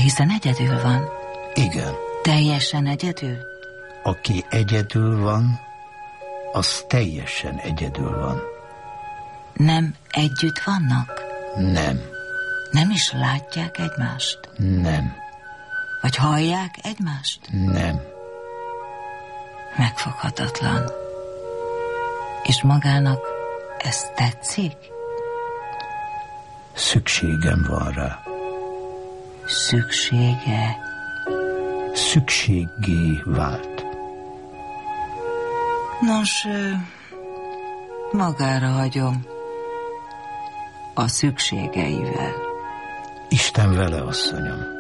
Hiszen egyedül van. Igen. Teljesen egyedül? Aki egyedül van, az teljesen egyedül van. Nem együtt vannak? Nem. Nem is látják egymást? Nem. Vagy hallják egymást? Nem. Megfoghatatlan. És magának ez tetszik? Szükségem van rá. Szüksége? Szükséggé vált. Nos, magára hagyom. A szükségeivel. Isten vele, asszonyom.